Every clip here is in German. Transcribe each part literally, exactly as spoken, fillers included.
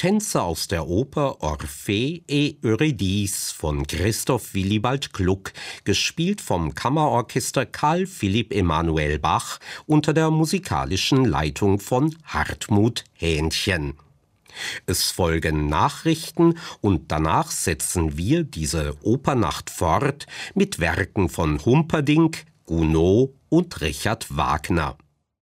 Tänze aus der Oper Orphée et Eurydice von Christoph Willibald Gluck, gespielt vom Kammerorchester Carl Philipp Emanuel Bach unter der musikalischen Leitung von Hartmut Hähnchen. Es folgen Nachrichten und danach setzen wir diese Opernacht fort mit Werken von Humperdinck, Gounod und Richard Wagner.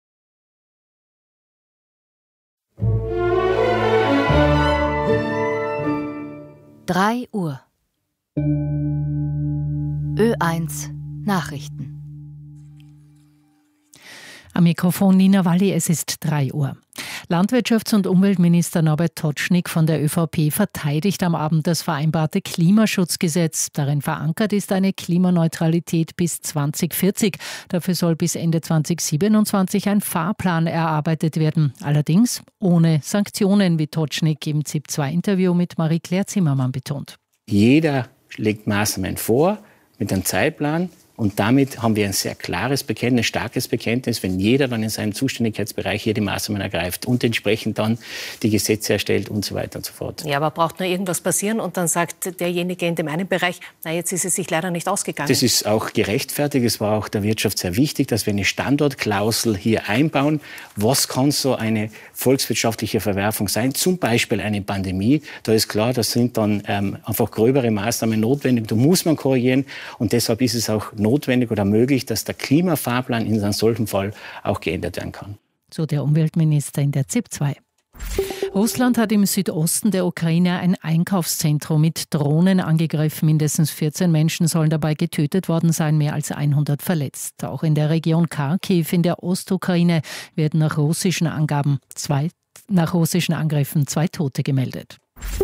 drei Uhr. Ö eins Nachrichten. Am Mikrofon Nina Walli, es ist drei Uhr. Landwirtschafts- und Umweltminister Norbert Totschnig von der ÖVP verteidigt am Abend das vereinbarte Klimaschutzgesetz. Darin verankert ist eine Klimaneutralität bis zwanzig vierzig. Dafür soll bis Ende zwanzig siebenundzwanzig ein Fahrplan erarbeitet werden. Allerdings ohne Sanktionen, wie Totschnig im Z I P zwei Interview mit Marie-Claire Zimmermann betont. Jeder legt Maßnahmen vor mit einem Zeitplan. Und damit haben wir ein sehr klares Bekenntnis, starkes Bekenntnis, wenn jeder dann in seinem Zuständigkeitsbereich hier die Maßnahmen ergreift und entsprechend dann die Gesetze erstellt und so weiter und so fort. Ja, aber braucht nur irgendwas passieren und dann sagt derjenige in dem einen Bereich, na, jetzt ist es sich leider nicht ausgegangen. Das ist auch gerechtfertigt. Es war auch der Wirtschaft sehr wichtig, dass wir eine Standortklausel hier einbauen. Was kann so eine volkswirtschaftliche Verwerfung sein? Zum Beispiel eine Pandemie. Da ist klar, da sind dann ähm, einfach gröbere Maßnahmen notwendig. Da muss man korrigieren und deshalb ist es auch notwendig, notwendig oder möglich, dass der Klimafahrplan in einem solchen Fall auch geändert werden kann. So der Umweltminister in der Z I P zwei. Russland hat im Südosten der Ukraine ein Einkaufszentrum mit Drohnen angegriffen. Mindestens vierzehn Menschen sollen dabei getötet worden sein, mehr als hundert verletzt. Auch in der Region Kharkiv in der Ostukraine werden nach russischen Angaben zwei, nach russischen Angriffen zwei Tote gemeldet.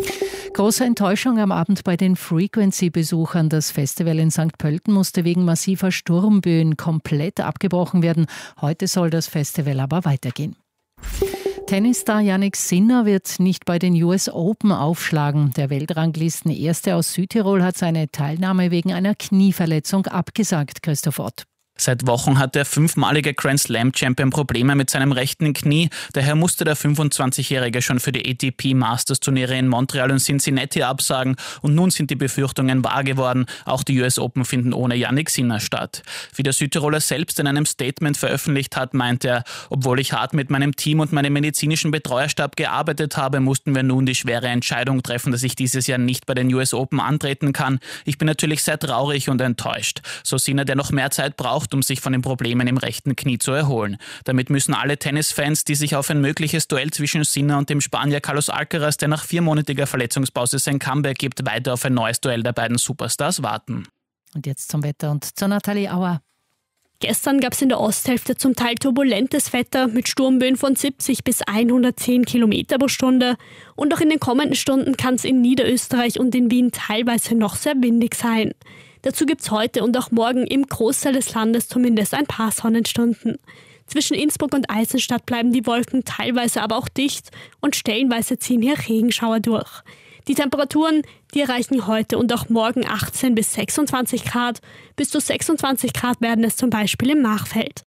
Große Enttäuschung am Abend bei den Frequency-Besuchern. Das Festival in Sankt Pölten musste wegen massiver Sturmböen komplett abgebrochen werden. Heute soll das Festival aber weitergehen. Tennisstar Jannik Sinner wird nicht bei den U S Open aufschlagen. Der Weltranglisten-Erste aus Südtirol hat seine Teilnahme wegen einer Knieverletzung abgesagt. Christoph Ott. Seit Wochen hat der fünfmalige Grand Slam-Champion Probleme mit seinem rechten Knie. Daher musste der fünfundzwanzigjährige schon für die A T P Masters-Turniere in Montreal und Cincinnati absagen. Und nun sind die Befürchtungen wahr geworden. Auch die U S Open finden ohne Jannik Sinner statt. Wie der Südtiroler selbst in einem Statement veröffentlicht hat, meint er, obwohl ich hart mit meinem Team und meinem medizinischen Betreuerstab gearbeitet habe, mussten wir nun die schwere Entscheidung treffen, dass ich dieses Jahr nicht bei den U S Open antreten kann. Ich bin natürlich sehr traurig und enttäuscht. So Sinner, der noch mehr Zeit braucht, um sich von den Problemen im rechten Knie zu erholen. Damit müssen alle Tennisfans, die sich auf ein mögliches Duell zwischen Sinner und dem Spanier Carlos Alcaraz, der nach viermonatiger Verletzungspause sein Comeback gibt, weiter auf ein neues Duell der beiden Superstars warten. Und jetzt zum Wetter und zur Nathalie Auer. Gestern gab es in der Osthälfte zum Teil turbulentes Wetter mit Sturmböen von siebzig bis hundertzehn Kilometer pro Stunde. Und auch in den kommenden Stunden kann es in Niederösterreich und in Wien teilweise noch sehr windig sein. Dazu gibt es heute und auch morgen im Großteil des Landes zumindest ein paar Sonnenstunden. Zwischen Innsbruck und Eisenstadt bleiben die Wolken teilweise aber auch dicht und stellenweise ziehen hier Regenschauer durch. Die Temperaturen, die erreichen heute und auch morgen achtzehn bis sechsundzwanzig Grad. Bis zu sechsundzwanzig Grad werden es zum Beispiel im Machfeld.